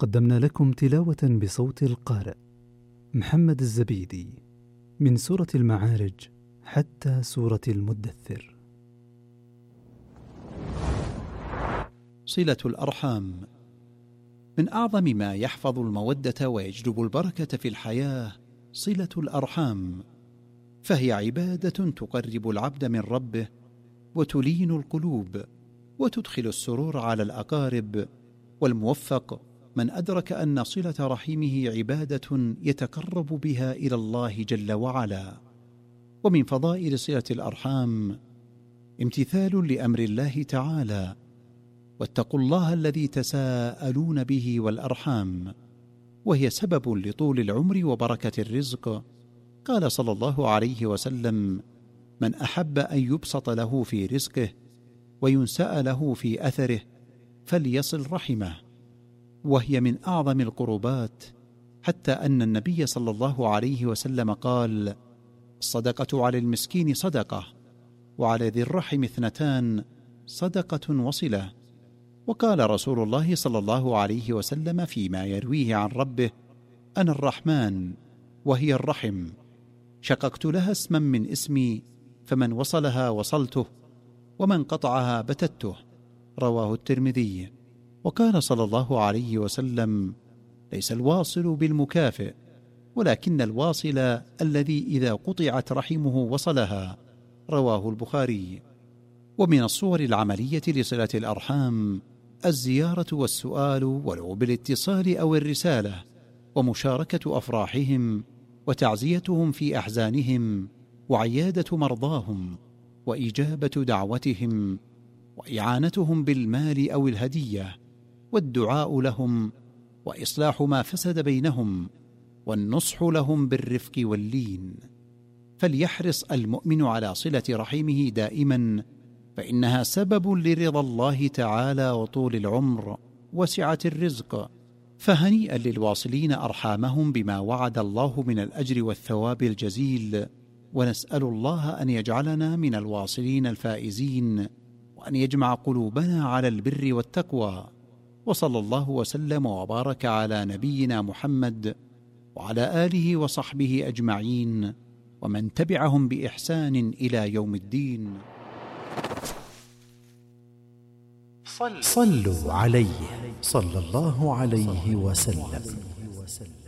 قدمنا لكم تلاوة بصوت القارئ محمد الزبيدي من سورة المعارج حتى سورة المدثر. صلة الأرحام من أعظم ما يحفظ المودة ويجلب البركة في الحياة صلة الأرحام، فهي عبادة تقرب العبد من ربه وتلين القلوب وتدخل السرور على الأقارب، والموفق من أدرك أن صلة رحمه عبادة يتقرب بها إلى الله جل وعلا. ومن فضائل صلة الأرحام امتثال لأمر الله تعالى: واتقوا الله الذي تساءلون به والأرحام، وهي سبب لطول العمر وبركة الرزق. قال صلى الله عليه وسلم: من أحب أن يبسط له في رزقه وينسأ له في أثره فليصل رحمه، وهي من أعظم القربات، حتى أن النبي صلى الله عليه وسلم قال: الصدقة على المسكين صدقة، وعلى ذي الرحم 2 صدقة وصلة. وقال رسول الله صلى الله عليه وسلم فيما يرويه عن ربه: أنا الرحمن وهي الرحم، شققت لها اسما من اسمي، فمن وصلها وصلته ومن قطعها بتته. رواه الترمذي. وقال صلى الله عليه وسلم: ليس الواصل بالمكافئ، ولكن الواصل الذي إذا قطعت رحمه وصلها. رواه البخاري. ومن الصور العملية لصلة الأرحام الزيارة والسؤال ولو بالاتصال أو الرسالة، ومشاركة أفراحهم وتعزيتهم في أحزانهم، وعيادة مرضاهم، وإجابة دعوتهم، وإعانتهم بالمال أو الهدية، والدعاء لهم، وإصلاح ما فسد بينهم، والنصح لهم بالرفق واللين. فليحرص المؤمن على صلة رحمه دائما، فإنها سبب لرضا الله تعالى وطول العمر وسعة الرزق. فهنيئا للواصلين أرحامهم بما وعد الله من الأجر والثواب الجزيل، ونسأل الله أن يجعلنا من الواصلين الفائزين، وأن يجمع قلوبنا على البر والتقوى. وصلى الله وسلم وبارك على نبينا محمد وعلى آله وصحبه أجمعين، ومن تبعهم بإحسان إلى يوم الدين. صلوا عليه صلى الله عليه وسلم.